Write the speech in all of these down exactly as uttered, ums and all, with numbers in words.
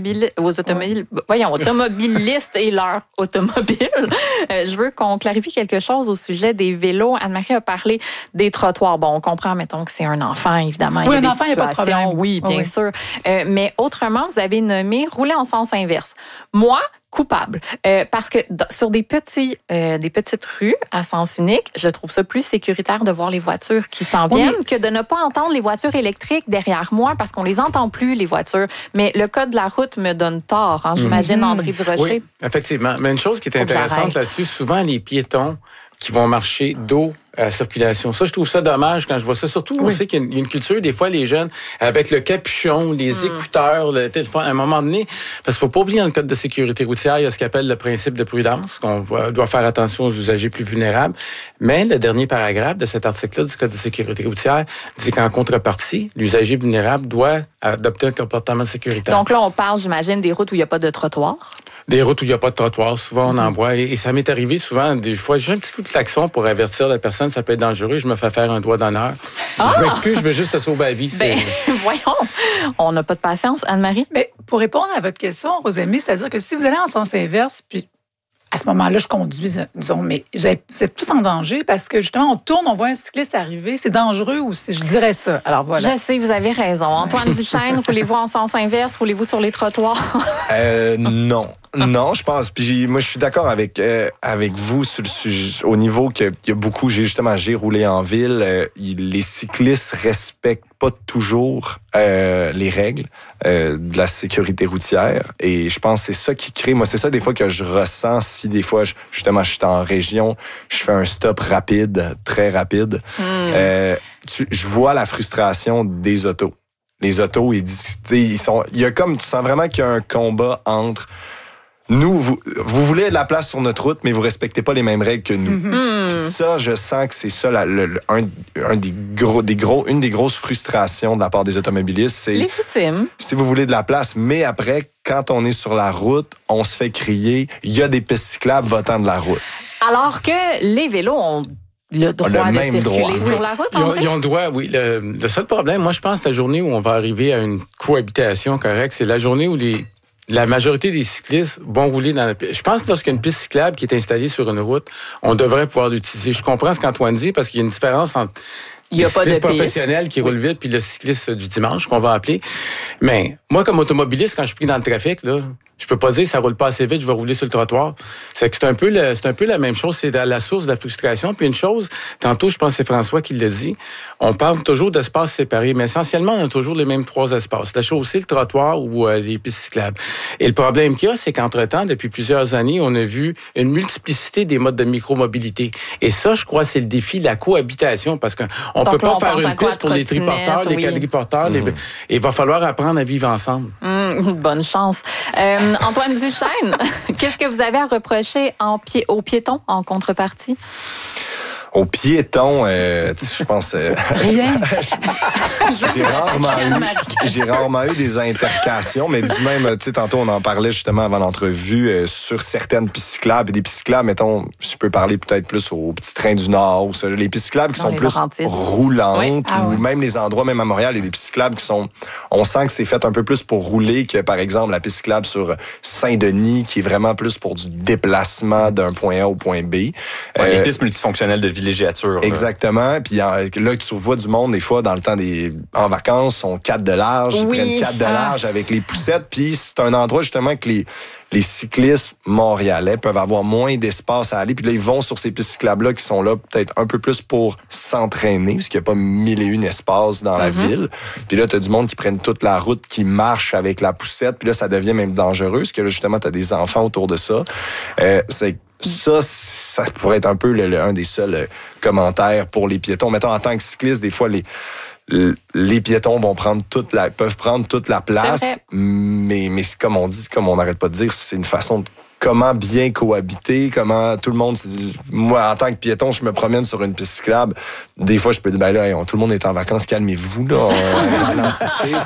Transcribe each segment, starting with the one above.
automobiles, aux automobiles, ouais. voyons, automobilistes et leurs automobiles. Euh, je veux qu'on clarifie quelque chose au sujet des vélos. Anne-Marie a parlé des trottoirs. Bon, on comprend, mettons, que c'est un enfant, évidemment. Oui, il y a un enfant, il n'y a pas de problème. Oui, bien oui. sûr. Euh, mais autrement, vous avez nommé rouler en sens inverse. Moi, coupable. Euh, parce que d- sur des, petits, euh, des petites rues à sens unique, je trouve ça plus sécuritaire de voir les voitures qui s'en viennent oui. que de ne pas entendre les voitures électriques derrière moi parce qu'on les entend plus, les voitures. Mais le code de la route me donne tort, hein, j'imagine, mm-hmm. André Durocher. Oui, effectivement. Mais une chose qui est Faut intéressante là-dessus, souvent les piétons qui vont marcher dos à la circulation. Ça, je trouve ça dommage quand je vois ça. Surtout, oui. on sait qu'il y a une culture, des fois, les jeunes, avec le capuchon, les mm. écouteurs, le téléphone, à un moment donné, parce qu'il ne faut pas oublier dans le code de sécurité routière, il y a ce qu'on appelle le principe de prudence, qu'on doit faire attention aux usagers plus vulnérables. Mais le dernier paragraphe de cet article-là du code de sécurité routière dit qu'en contrepartie, l'usager vulnérable doit adopter un comportement sécuritaire. Donc là, on parle, j'imagine, des routes où il n'y a pas de trottoir. Des routes où il n'y a pas de trottoir, souvent on en voit. Et, et ça m'est arrivé souvent, des fois, j'ai un petit coup de klaxon pour avertir la personne, ça peut être dangereux, je me fais faire un doigt d'honneur. Ah! Je m'excuse, je veux juste te sauver la vie. Ben, voyons, on n'a pas de patience. Anne-Marie? Mais pour répondre à votre question, Rosemie, c'est-à-dire que si vous allez en sens inverse, puis à ce moment-là, je conduis, disons, mais vous êtes tous en danger parce que justement, on tourne, on voit un cycliste arriver, c'est dangereux aussi, je dirais ça. Alors voilà. Je sais, vous avez raison. Antoine Duchesne, roulez-vous en sens inverse, roulez-vous sur les trottoirs? euh, non. Non, je pense. Puis moi, je suis d'accord avec euh, avec vous sur le sujet, au niveau qu'il y a beaucoup. J'ai justement j'ai roulé en ville. Euh, les cyclistes respectent pas toujours euh, les règles euh, de la sécurité routière. Et je pense que c'est ça qui crée. Moi, c'est ça des fois que je ressens. Si des fois, je, justement, je suis en région, je fais un stop rapide, très rapide. Mm. Euh, tu, je vois la frustration des autos. Les autos, ils, ils sont. Il y a comme tu sens vraiment qu'il y a un combat entre. Nous, vous, vous voulez de la place sur notre route, mais vous respectez pas les mêmes règles que nous. Mm-hmm. Puis ça, je sens que c'est ça, la, le, le, un, un des gros, des gros, une des grosses frustrations de la part des automobilistes, c'est légitime. Si vous voulez de la place, mais après, quand on est sur la route, on se fait crier, il y a des pistes cyclables votant de la route. Alors que les vélos ont le droit le de même circuler droit. sur oui. la route, ils ont, ils ont le droit, oui. Le, le seul problème, moi, je pense que la journée où on va arriver à une cohabitation correcte, c'est la journée où les La majorité des cyclistes vont rouler dans la piste. Je pense que lorsqu'il y a une piste cyclable qui est installée sur une route, on devrait pouvoir l'utiliser. Je comprends ce qu'Antoine dit parce qu'il y a une différence entre il y a le pas cycliste de professionnel qui roule vite puis le cycliste du dimanche qu'on va appeler. Mais moi, comme automobiliste, quand je suis pris dans le trafic, là, je peux pas dire ça roule pas assez vite, je vais rouler sur le trottoir. C'est que c'est un peu le, c'est un peu la même chose, c'est la source de la frustration. Puis une chose, tantôt, je pense que c'est François qui l'a dit, on parle toujours d'espaces séparés, mais essentiellement, on a toujours les mêmes trois espaces. La chaussée, le trottoir ou euh, les pistes cyclables. Et le problème qu'il y a, c'est qu'entre-temps, depuis plusieurs années, on a vu une multiplicité des modes de micromobilité. Et ça, je crois, c'est le défi de la cohabitation, parce qu'on ne peut pas faire une piste pour les triporteurs, oui. les quadriporteurs. Mmh. Les... Il va falloir apprendre à vivre ensemble. Mmh, bonne chance. Euh, Antoine Duchesne, qu'est-ce que vous avez à reprocher en pi- aux piétons en contrepartie? Aux piétons, euh, je pense... Euh, Rien. j'ai, rarement eu, j'ai rarement eu des intercations, mais du même, tu sais, tantôt, on en parlait justement avant l'entrevue, euh, sur certaines pistes cyclables. Des pistes cyclables, mettons, je peux parler peut-être plus aux petits trains du Nord, ou ça, les pistes cyclables qui Dans sont plus Laurentides. roulantes, oui. ah, ou oui. même les endroits, même à Montréal, il y a des pistes cyclables qui sont... On sent que c'est fait un peu plus pour rouler que, par exemple, la piste cyclable sur Saint-Denis, qui est vraiment plus pour du déplacement d'un point A au point B. Ouais, euh, les pistes multifonctionnelles de villégiature. Exactement. Puis là, tu vois du monde, des fois, dans le temps des en vacances, sont quatre de large, ils oui. prennent quatre de large ah. avec les poussettes. Puis c'est un endroit, justement, que les, les cyclistes montréalais peuvent avoir moins d'espace à aller. Puis là, ils vont sur ces pistes cyclables-là qui sont là peut-être un peu plus pour s'entraîner, parce qu'il n'y a pas mille et une espaces dans la mm-hmm. ville. Puis là, tu as du monde qui prennent toute la route, qui marche avec la poussette. Puis là, ça devient même dangereux, parce que là, justement, tu as des enfants autour de ça. Euh, c'est Ça, ça pourrait être un peu le, le, un des seuls euh, commentaires pour les piétons. Mettons, en tant que cycliste, des fois, les, les piétons vont prendre toute la, peuvent prendre toute la place, mais, mais comme on dit, comme on n'arrête pas de dire, c'est une façon de comment bien cohabiter, comment tout le monde... Moi, en tant que piéton, je me promène sur une piste cyclable. Des fois, je peux dire, ben là, on, tout le monde est en vacances, calmez-vous, là. On ralentissez.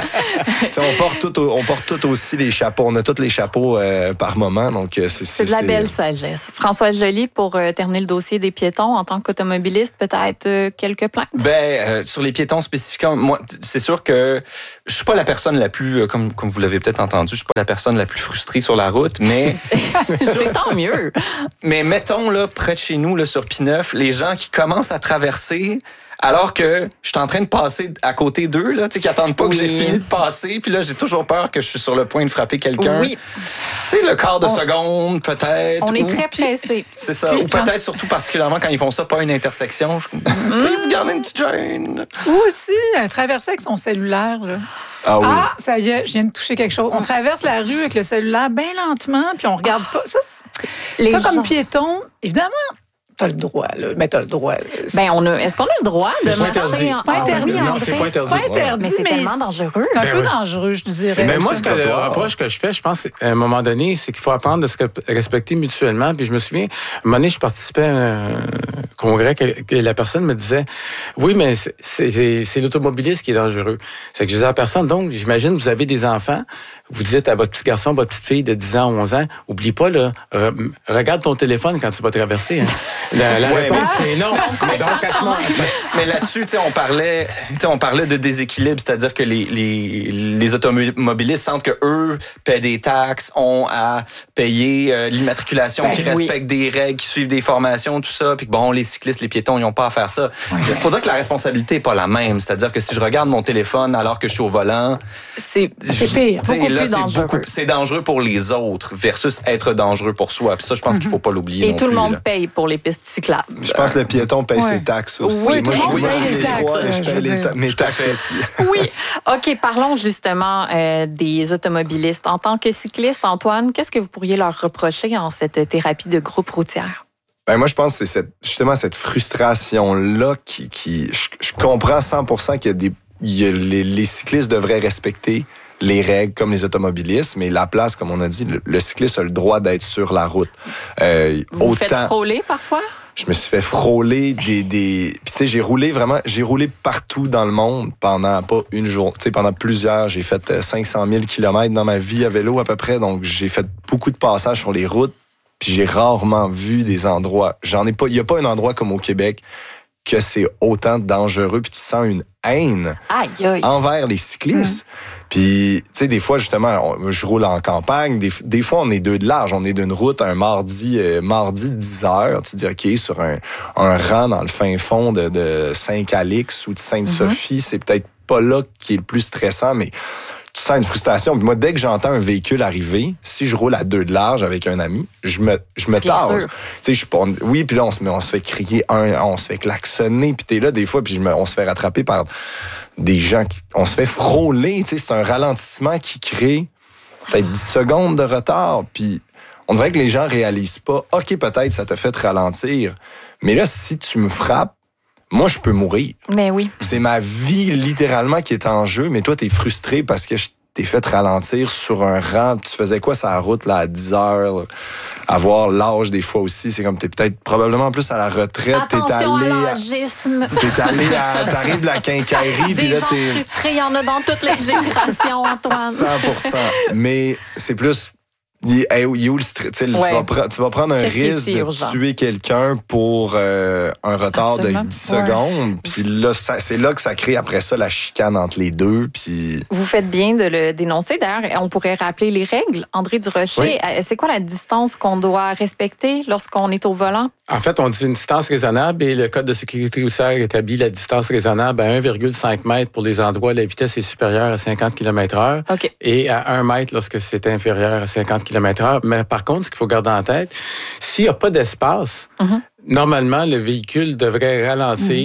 Ça, on, porte tout, on porte tout aussi les chapeaux. On a tous les chapeaux euh, par moment. Donc, c'est, c'est, c'est de la c'est... belle sagesse. Françoise Joly, pour euh, terminer le dossier des piétons, en tant qu'automobiliste, peut-être euh, quelques plaintes? Ben, euh, sur les piétons spécifiquement, moi, c'est sûr que je suis pas la personne la plus, euh, comme, comme vous l'avez peut-être entendu, je suis pas la personne la plus frustrée sur la route, mais... c'est tant mieux. Mais mettons, là, près de chez nous, là, sur P neuf, les gens qui commencent à traverser alors que je suis en train de passer à côté d'eux, là, tu sais, qui attendent pas oui. que j'ai fini de passer, puis là, j'ai toujours peur que je suis sur le point de frapper quelqu'un. Oui. Tu sais, le quart de on, seconde, peut-être. On est ou, très pressés. C'est ça. Puis, ou peut-être, surtout particulièrement quand ils font ça, pas une intersection. Je... Mm. Vous gardez une petite gêne. Ou aussi, euh, traverser avec son cellulaire, là. Ah, oui. Ah, ça y est, je viens de toucher quelque chose. On traverse la rue avec le cellulaire bien lentement, puis on regarde pas. Ça, c'est... ça comme piéton, évidemment, t'as le droit, là. Mais t'as le droit. Là. Ben, on a... Est-ce qu'on a le droit c'est de marcher en... C'est pas interdit. Non, c'est pas interdit. C'est pas interdit, mais c'est mais tellement dangereux. C'est un ben peu oui. dangereux, je dirais. Mais moi, ce que, le reproche que je fais, je pense, à un moment donné, c'est qu'il faut apprendre de se respecter mutuellement. Puis je me souviens, à un moment donné, je participais à un congrès que, que la personne me disait, oui, mais c'est, c'est, c'est l'automobiliste qui est dangereux. C'est que je disais à la personne, donc, j'imagine, vous avez des enfants, vous dites à votre petit garçon, votre petite fille de dix ans, onze ans, oublie pas, là, re- regarde ton téléphone quand tu vas traverser. Hein. La, la ouais, réponse, c'est non. Mais donc, mais là-dessus, tu sais, on parlait, tu sais, on parlait de déséquilibre, c'est-à-dire que les, les, les automobilistes sentent que eux paient des taxes, ont à payer euh, l'immatriculation, ben, qui oui. respectent des règles, qui suivent des formations, tout ça, puis que bon, les cyclistes, les piétons, ils n'ont pas à faire ça. Il ouais. faut dire que la responsabilité n'est pas la même, c'est-à-dire que si je regarde mon téléphone alors que je suis au volant, c'est, c'est pire. Beaucoup là, plus c'est, dangereux. Beaucoup, c'est dangereux pour les autres versus être dangereux pour soi. Puis ça, je pense mm-hmm. qu'il ne faut pas l'oublier. Et non tout plus, le monde là. paye pour les pistes cyclables. Je pense que le piéton paye ouais. ses taxes aussi. Oui, moi, tout le monde paye les les taxes. Trois, je paye les ta- mes taxes aussi. Oui. OK, parlons justement euh, des automobilistes. En tant que cycliste, Antoine, qu'est-ce que vous pourriez leur reprocher en cette thérapie de groupe routière? Ben moi, je pense que c'est cette, justement cette frustration-là qui... qui je, je comprends cent pour cent qu'il y a des... Il y a les, les cyclistes devraient respecter les règles comme les automobilistes, mais la place, comme on a dit, le, le cycliste a le droit d'être sur la route. Euh, vous vous faites frôler parfois? Je me suis fait frôler des... des... Puis tu sais, j'ai roulé vraiment... J'ai roulé partout dans le monde pendant pas une journée. Tu sais, pendant plusieurs. J'ai fait cinq cent mille kilomètres dans ma vie à vélo à peu près. Donc, j'ai fait beaucoup de passages sur les routes. Puis j'ai rarement vu des endroits... J'en ai pas... Il y a pas un endroit comme au Québec que c'est autant dangereux, puis tu sens une haine aïe, aïe. envers les cyclistes. Mmh. Puis, tu sais, des fois, justement, on, je roule en campagne. Des, des fois, on est deux de large. On est d'une route un mardi, euh, mardi dix heures. Tu te dis, OK, sur un, un rang dans le fin fond de, de Saint-Calix ou de Sainte-Sophie, mmh. c'est peut-être pas là qui est le plus stressant, mais tu sens une frustration. Puis moi, dès que j'entends un véhicule arriver, si je roule à deux de large avec un ami, je me, je me tasse. Tu sais, je suis pas... Oui, puis là, on se, met, on se fait crier, un, on se fait klaxonner, puis t'es là des fois, puis je me, on se fait rattraper par des gens qui... On se fait frôler, tu sais, c'est un ralentissement qui crée peut-être dix secondes de retard, puis on dirait que les gens réalisent pas, OK, peut-être ça t'a fait ralentir, mais là, si tu me frappes, moi, je peux mourir. Mais oui. C'est ma vie, littéralement, qui est en jeu. Mais toi, t'es frustré parce que je t'ai fait ralentir sur un rang. Tu faisais quoi sur la route, là, à dix heures? Avoir l'âge, des fois aussi. C'est comme t'es peut-être probablement plus à la retraite. Attention t'es allé à l'âgisme. T'es allé à... T'arrives de la quincaillerie. Des là, gens t'es... frustrés, il y en a dans toutes les générations, Antoine. cent pour cent. Mais c'est plus... Il est où le stress? Tu, ouais. tu, vas pre- tu vas prendre un Qu'est-ce risque de urgent? tuer quelqu'un pour euh, un retard Absolument. de dix ouais. secondes. Puis là, ça, c'est là que ça crée après ça la chicane entre les deux. Puis... Vous faites bien de le dénoncer. D'ailleurs, on pourrait rappeler les règles. André Durocher, oui. c'est quoi la distance qu'on doit respecter lorsqu'on est au volant? En fait, on dit une distance raisonnable et le Code de sécurité routière établit la distance raisonnable à un virgule cinq mètres pour les endroits où la vitesse est supérieure à cinquante kilomètres heure okay. et à un mètre lorsque c'est inférieur à cinquante kilomètres heure. Mais par contre, ce qu'il faut garder en tête, s'il n'y a pas d'espace, mm-hmm. normalement, le véhicule devrait ralentir mm-hmm.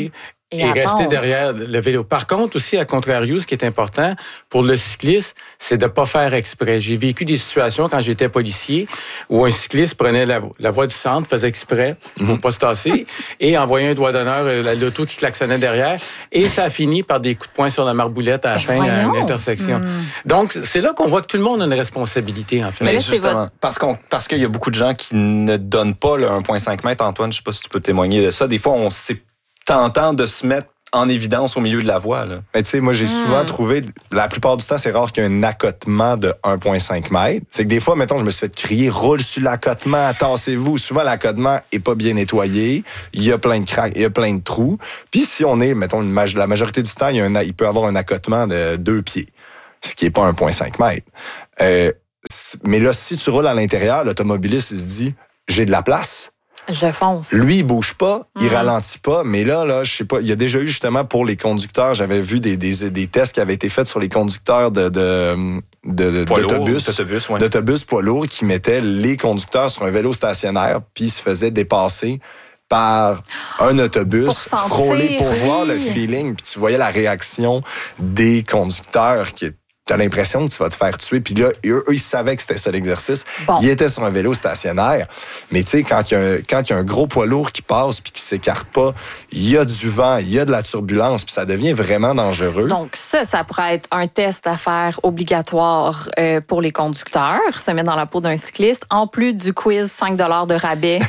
Et, et attendre. rester derrière le vélo. Par contre, aussi, à contrario, ce qui est important pour le cycliste, c'est de ne pas faire exprès. J'ai vécu des situations quand j'étais policier où un cycliste prenait la, la voie du centre, faisait exprès pour ne pas se tasser et envoyait un doigt d'honneur à l'auto qui klaxonnait derrière. Et ça a fini par des coups de poing sur la marboulette à la Ben fin voyons. à une intersection. Mm. Donc, c'est là qu'on voit que tout le monde a une responsabilité, en fait. Mais là, justement, votre... parce, qu'on, parce qu'il y a beaucoup de gens qui ne donnent pas le un virgule cinq mètres. Antoine, je ne sais pas si tu peux témoigner de ça. Des fois, on s'est tentant de se mettre en évidence au milieu de la voie. Là. Mais tu sais, moi, j'ai mmh. souvent trouvé, la plupart du temps, c'est rare qu'il y ait un accotement de un virgule cinq mètres. C'est que des fois, mettons, je me suis fait crier, roule sur l'accotement, tassez-vous. Souvent, l'accotement est pas bien nettoyé. Il y a plein de craques, il y a plein de trous. Puis si on est, mettons, une, la majorité du temps, il, y a un, il peut avoir un accotement de deux pieds, ce qui est pas un virgule cinq mètres. Euh, mais là, si tu roules à l'intérieur, l'automobiliste, il se dit, j'ai de la place. Je fonce. Lui, il bouge pas, il mmh. ralentit pas, mais là, là, je sais pas, il y a déjà eu justement pour les conducteurs, j'avais vu des, des, des tests qui avaient été faits sur les conducteurs de, de, de, de d'autobus, d'autobus, ouais. d'autobus poids lourds qui mettaient les conducteurs sur un vélo stationnaire, puis ils se faisaient dépasser par un autobus, pour frôler pour oui. voir le feeling, puis tu voyais la réaction des conducteurs qui t'as l'impression que tu vas te faire tuer. Puis là, eux, eux ils savaient que c'était ça l'exercice. Bon. Ils étaient sur un vélo stationnaire. Mais tu sais, quand il y a un, quand il y a un gros poids lourd qui passe puis qui s'écarte pas, il y a du vent, il y a de la turbulence, puis ça devient vraiment dangereux. Donc ça, ça pourrait être un test à faire obligatoire euh, pour les conducteurs, se mettre dans la peau d'un cycliste, en plus du quiz cinq dollars de rabais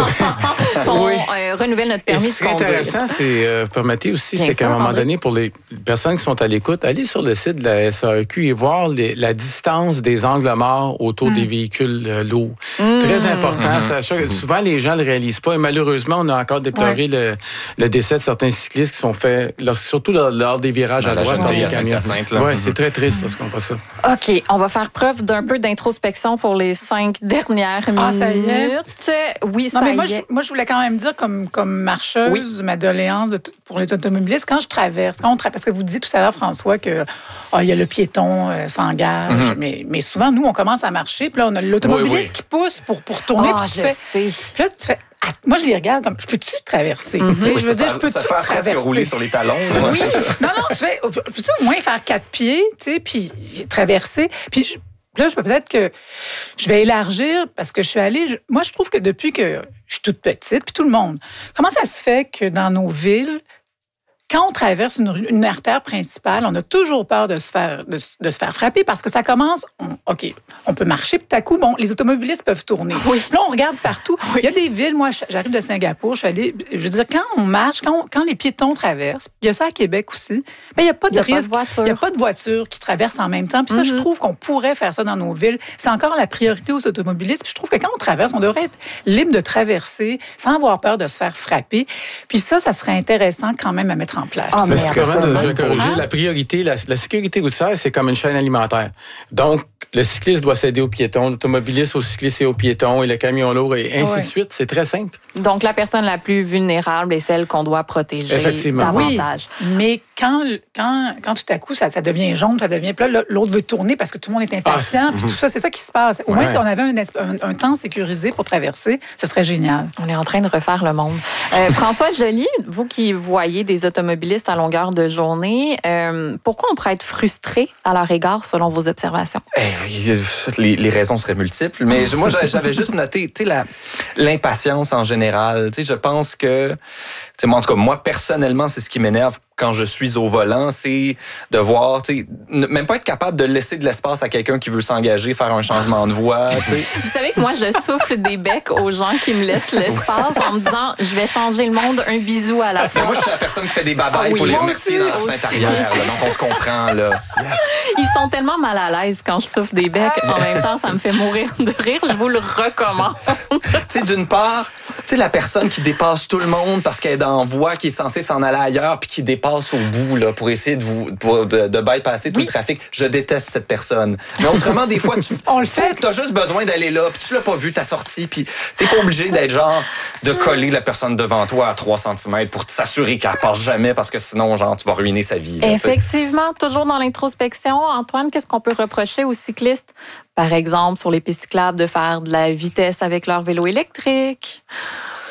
quand on oui. euh, renouvelle notre permis de conduire. Ce qui est intéressant, c'est, euh, permettez aussi, Bien c'est sûr, qu'à un moment André. donné, pour les personnes qui sont à l'écoute, allez sur le site de la S A E Q et voir les, la distance des angles morts autour mmh. des véhicules euh, lourds. Mmh. Très important. Mmh. Ça, souvent, les gens ne le réalisent pas. Et malheureusement, on a encore déploré ouais. le, le décès de certains cyclistes qui sont faits, surtout lors, lors des virages dans à droite. Oui, mmh. c'est très triste lorsqu'on voit ça. OK. On va faire preuve d'un peu d'introspection pour les cinq dernières minutes. Ah, ça y est? Oui, non, ça mais y moi, est. Je, moi, je voulais quand même dire, comme, comme marcheuse, oui. ma doléance de, pour les automobilistes, quand je traverse, quand on tra- parce que vous disiez tout à l'heure, François, que oh, il y a le piéton euh, s'engage, mm-hmm. mais, mais souvent, nous, on commence à marcher, puis là, on a l'automobiliste oui, oui. qui pousse pour, pour tourner, oh, puis tu je fais... sais. Puis là, tu fais... Ah, moi, je les regarde comme, je peux-tu traverser? Mm-hmm. Tu sais, oui, je veux dire, faire, je peux-tu ça faire traverser? presque rouler sur les talons. Oui. non, non, tu fais, peux-tu au moins faire quatre pieds, tu sais, puis traverser? Puis je, là, je peux peut-être que je vais élargir parce que je suis allée... Je, moi, je trouve que depuis que je suis toute petite, puis tout le monde, comment ça se fait que dans nos villes, quand on traverse une, une artère principale, on a toujours peur de se faire, de, de se faire frapper parce que ça commence, on, OK, on peut marcher, puis tout à coup, bon, les automobilistes peuvent tourner. Oui. Là, on regarde partout. Oui. Il y a des villes, moi, j'arrive de Singapour, je suis allée, je veux dire, quand on marche, quand, on, quand les piétons traversent, il y a ça à Québec aussi, mais il n'y a pas de il risque. Il n'y a pas de voiture qui traverse en même temps. Puis ça, mm-hmm. je trouve qu'on pourrait faire ça dans nos villes. C'est encore la priorité aux automobilistes. Puis je trouve que quand on traverse, on devrait être libre de traverser sans avoir peur de se faire frapper. Puis ça, ça serait intéressant quand même à mettre en place. Ah, mais c'est comment de, je vais corriger. La priorité, la, la sécurité routière, c'est comme une chaîne alimentaire. Donc, le cycliste doit céder aux piétons, l'automobiliste au cycliste et aux piétons, et le camion lourd, et ainsi ouais. de suite. C'est très simple. Donc, la personne la plus vulnérable est celle qu'on doit protéger Effectivement. davantage. Oui, mais quand, quand, quand tout à coup, ça, ça devient jaune, ça devient... Puis là, l'autre veut tourner parce que tout le monde est impatient, ah, puis tout ça, c'est ça qui se passe. Au ouais. moins, si on avait un, un, un temps sécurisé pour traverser, ce serait génial. On est en train de refaire le monde. Euh, François Joly, vous qui voyez des automobilistes à longueur de journée, euh, pourquoi on pourrait être frustré à leur égard, selon vos observations? Eh, les, les raisons seraient multiples, mais moi, j'avais juste noté la, l'impatience en général. Je pense que, moi, en tout cas, moi, personnellement, c'est ce qui m'énerve quand je suis au volant, c'est de voir, tu sais, même pas être capable de laisser de l'espace à quelqu'un qui veut s'engager, faire un changement de voie. T'sais. Vous savez que moi, je souffle des becs aux gens qui me laissent l'espace en me disant, je vais changer le monde un bisou à la fois. Mais moi, je suis la personne qui fait des babayes ah oui, pour les remercier dans la intérieur. Donc, on se comprend, là. Yes. Ils sont tellement mal à l'aise quand je souffle des becs. En même temps, ça me fait mourir de rire. Je vous le recommande. Tu sais, d'une part, tu sais, la personne qui dépasse tout le monde parce qu'elle est dans voie, qui est censée s'en aller ailleurs, puis qui dépasse au bout là, pour essayer de, vous, pour, de, de bypasser tout oui. le trafic. Je déteste cette personne. Mais autrement, des fois, tu on le fait. Tu as juste besoin d'aller là, puis tu l'as pas vu, ta sortie, puis t'es pas obligé d'être genre de coller la personne devant toi à trois centimètres pour s'assurer qu'elle passe jamais, parce que sinon, genre, tu vas ruiner sa vie. Là, effectivement, t'sais. Toujours dans l'introspection. Antoine, qu'est-ce qu'on peut reprocher aux cyclistes? Par exemple, sur les pistes cyclables, de faire de la vitesse avec leur vélo électrique?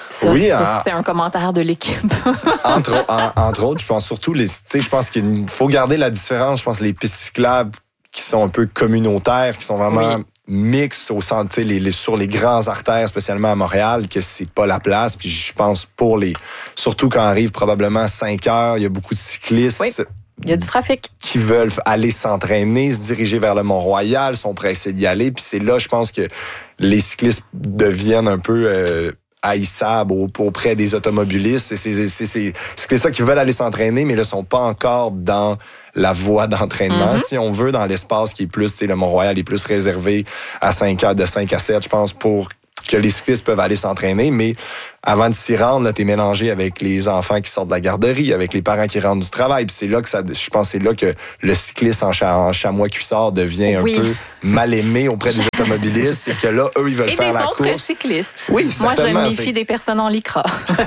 Ça, Oui, c'est, en- c'est un commentaire de l'équipe. entre, en- entre autres, je pense surtout, les, tu sais, je pense qu'il faut garder la différence. Je pense les pistes cyclables qui sont un peu communautaires, qui sont vraiment Oui. mixtes au centre, tu sais, les, les, sur les grands artères, spécialement à Montréal, que c'est pas la place. Puis je pense pour les, surtout quand arrive probablement cinq heures, il y a beaucoup de cyclistes. Oui. Il y a du trafic. Qui veulent aller s'entraîner, se diriger vers le Mont-Royal, sont pressés d'y aller. Puis c'est là, je pense que les cyclistes deviennent un peu euh, haïssables au- auprès des automobilistes. Et c'est, c'est, c'est, c'est, c'est ça qui veulent aller s'entraîner, mais là, sont pas encore dans la voie d'entraînement, Mm-hmm. si on veut, dans l'espace qui est plus, tu sais, le Mont-Royal est plus réservé à cinq heures, de cinq à sept, je pense, pour que les cyclistes peuvent aller s'entraîner, mais avant de s'y rendre, là, t'es mélangé avec les enfants qui sortent de la garderie, avec les parents qui rentrent du travail. Puis c'est là que ça, je pense, que c'est là que le cycliste en, cha- en chamois cuissard devient Oui. un peu mal aimé auprès des automobilistes. C'est que là, eux, ils veulent Et faire des la autres course. cyclistes. Oui, Moi, je certainement, me méfie c'est- des personnes en lycra.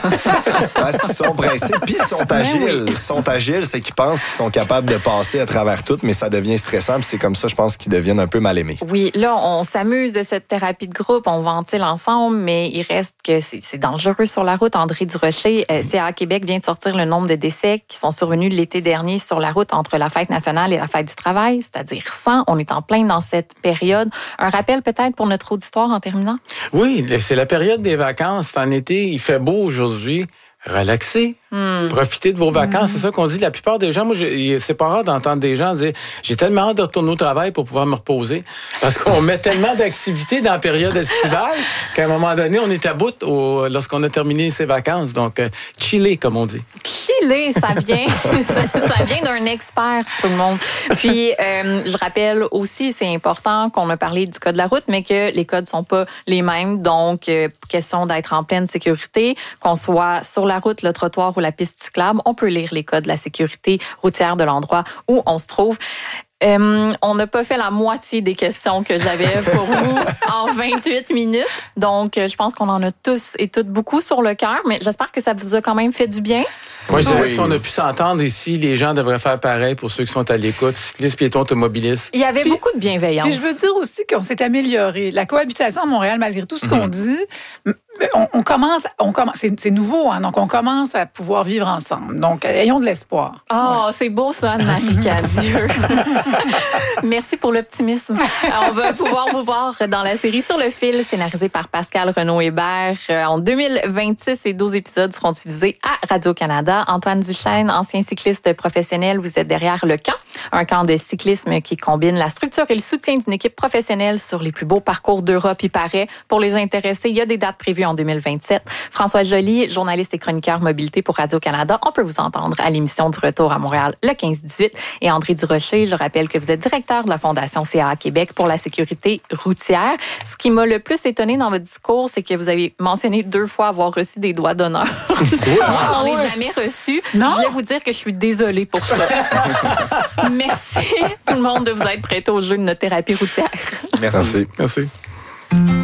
Parce qu'ils sont pressés, puis ils sont agiles. Ils sont agiles, c'est qu'ils pensent qu'ils sont capables de passer à travers tout, mais ça devient stressant. Puis c'est comme ça, je pense, qu'ils deviennent un peu mal aimés. Oui, là, on s'amuse de cette thérapie de groupe, on ventile ensemble, mais il reste que c'est, c'est dangereux sur la route. André Durocher, euh, C A A Québec vient de sortir le nombre de décès qui sont survenus l'été dernier sur la route entre la fête nationale et la fête du travail, c'est-à-dire cent. On est en plein dans cette période. Un rappel peut-être pour notre auditoire en terminant? Oui, c'est la période des vacances. C'est en été, il fait beau aujourd'hui. Relaxez. Hmm. Profitez de vos vacances. C'est ça qu'on dit. La plupart des gens, moi, j'ai- c'est pas rare d'entendre des gens dire j'ai tellement hâte de retourner au travail pour pouvoir me reposer. Parce qu'on met tellement d'activités dans la période estivale qu'à un moment donné, on est à bout au- lorsqu'on a terminé ses vacances. Donc, euh, chiller, comme on dit. Chiller, ça vient, ça, ça vient d'un expert, tout le monde. Puis, euh, je rappelle aussi, c'est important qu'on a parlé du code de la route, mais que les codes sont pas les mêmes. Donc, euh, question d'être en pleine sécurité, qu'on soit sur la route, le trottoir ou la piste cyclable, on peut lire les codes de la sécurité routière de l'endroit où on se trouve. Euh, on n'a pas fait la moitié des questions que j'avais pour vous en vingt-huit minutes. Donc, euh, je pense qu'on en a tous et toutes beaucoup sur le cœur, mais j'espère que ça vous a quand même fait du bien. Moi, je dirais Oui. que si on a pu s'entendre ici, les gens devraient faire pareil pour ceux qui sont à l'écoute. Cyclistes, piétons, automobilistes. Il y avait Puis- beaucoup de bienveillance. Puis je veux dire aussi qu'on s'est amélioré. La cohabitation à Montréal, malgré tout ce qu'on dit, m- on, on commence, on commence, c'est, c'est nouveau, hein, donc on commence à pouvoir vivre ensemble. Donc, ayons de l'espoir. Oh, c'est beau ça, Anne-Marie Cadieux. Merci pour l'optimisme. Euh, On va pouvoir vous voir dans la série Sur le fil, scénarisée par Pascal Renaud-Hébert. Euh, En deux mille vingt-six, ces douze épisodes seront diffusés à Radio-Canada. Antoine Duchesne, ancien cycliste professionnel, vous êtes derrière le camp, un camp de cyclisme qui combine la structure et le soutien d'une équipe professionnelle sur les plus beaux parcours d'Europe, il paraît. Pour les intéressés, il y a des dates prévues en deux mille vingt-sept. François Joly, journaliste et chroniqueur mobilité pour Radio-Canada, on peut vous entendre à l'émission du Retour à Montréal le quinze dix-huit. Et André Durocher, je rappelle que vous êtes directeur de la Fondation C A A Québec pour la sécurité routière. Ce qui m'a le plus étonné dans votre discours, c'est que vous avez mentionné deux fois avoir reçu des doigts d'honneur. Moi, j'en ai jamais reçu. Non? Je voulais vous dire que je suis désolée pour ça. Merci tout le monde de vous être prêté au jeu de notre thérapie routière. Merci. Merci. Merci.